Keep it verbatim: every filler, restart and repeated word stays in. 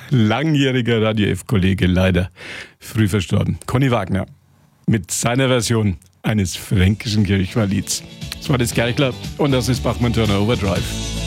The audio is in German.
Langjähriger Radio F-Kollege, leider früh verstorben. Conny Wagner mit seiner Version eines fränkischen Kirchweihlieds. Das war das Gerchler und das ist Bachmann Turner Overdrive.